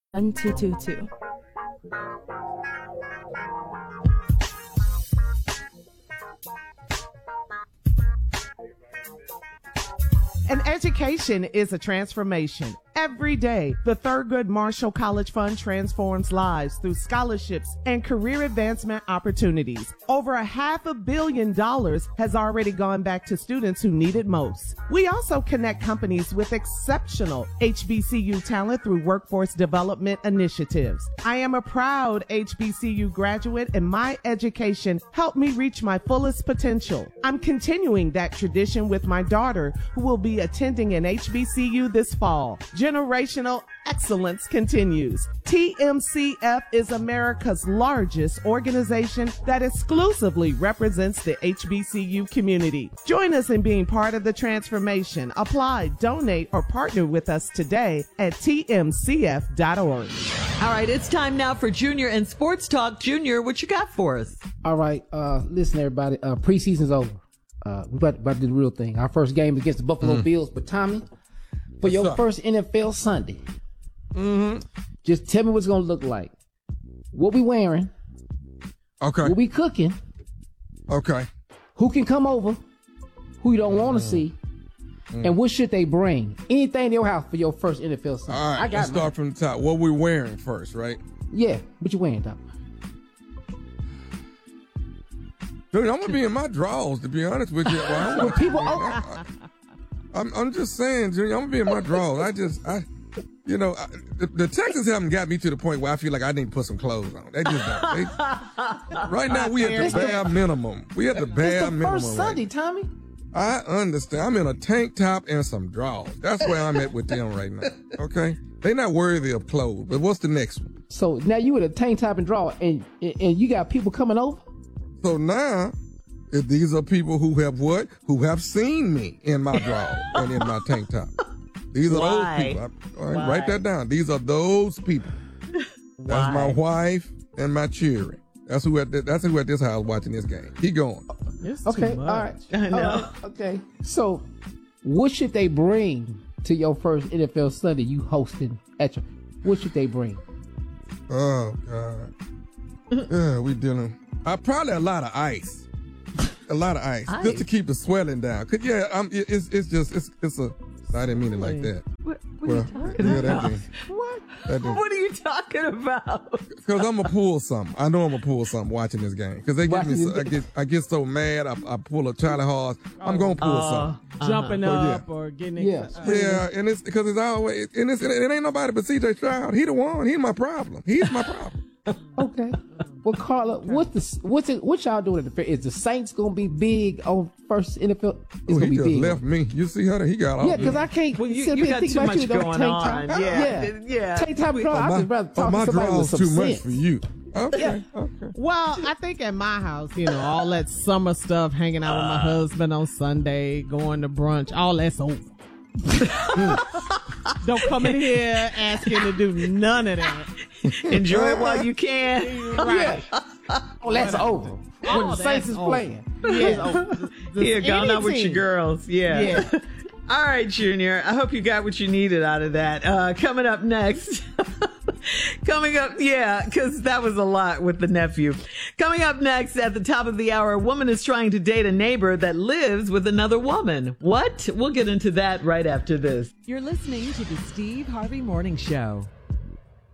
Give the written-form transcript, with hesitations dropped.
1222. An education is a transformation. Every day, the Thurgood Marshall College Fund transforms lives through scholarships and career advancement opportunities. Over $500 million has already gone back to students who need it most. We also connect companies with exceptional HBCU talent through workforce development initiatives. I am a proud HBCU graduate, and my education helped me reach my fullest potential. I'm continuing that tradition with my daughter, who will be attending an HBCU this fall. Generational excellence continues. TMCF is America's largest organization that exclusively represents the HBCU community. Join us in being part of the transformation. Apply, donate, or partner with us today at tmcf.org. All right, it's time now for Junior and Sports Talk. Junior, what you got for us? All right, listen, everybody. Preseason's over. We're about to do the real thing. Our first game against the Buffalo Bills. But Tommy, for your first NFL Sunday, just tell me what it's going to look like. What we wearing? Okay. What we cooking? Okay. Who can come over? Who you don't want to see? And what should they bring? Anything in your house for your first NFL Sunday? All right, let's start from the top. What we wearing first, right? Yeah, what you wearing, Doc? Dude, I'm gonna be in my drawers, to be honest with you. Well, I'm just saying, Junior, I'm gonna be in my drawers. The Texans haven't got me to the point where I feel like I need to put some clothes on. They just don't. Right now, we at the bare minimum. We at the bare minimum. It's the first Sunday, Tommy. I understand. I'm in a tank top and some drawers. That's where I'm at with them right now. Okay, they not worthy of clothes. But what's the next one? So now you in a tank top and drawer, and you got people coming over. So now, if these are people who have seen me in my drawers and in my tank top. These are those people. All right, write that down. These are those people. That's my wife and my children. That's who at this house watching this game. Keep going. Okay, all right. I know. Okay, so what should they bring to your first NFL Sunday you hosting at your? What should they bring? Oh God. Yeah, we dealing. Probably a lot of ice. A lot of ice. Just to keep the swelling down. Cause it's a. I didn't mean it like that. What are you talking about? What are you talking about? Because I'm gonna pull something. I know I'm gonna pull something watching this game. Because they get me. I get so mad. I pull a Charlie horse. I'm gonna pull something. Jumping up or getting Yeah, and it's because it's always it ain't nobody but C.J. Stroud. He the one. He's my problem. He's my problem. Okay. Well, Carla, what y'all doing at the fair? Is the Saints gonna be big on first NFL? It's gonna be just big. Left me. You see how he got off. Yeah, because I can't. Well, you got too much going on. Yeah. Tank top and draw. I just rather talk my to somebody with draw's some too sense. much for you. Okay. Yeah. Okay. Well, I think at my house, all that summer stuff, hanging out with my husband on Sunday, going to brunch, all that's over. Don't come in here asking to do none of that. Enjoy it while you can. Right. Oh, that's over. When the Saints is playing. Yeah, gone out with your girls. Yeah. All right, Junior. I hope you got what you needed out of that. Coming up next. Because that was a lot with the nephew. Coming up next at the top of the hour, a woman is trying to date a neighbor that lives with another woman. What? We'll get into that right after this. You're listening to the Steve Harvey Morning Show.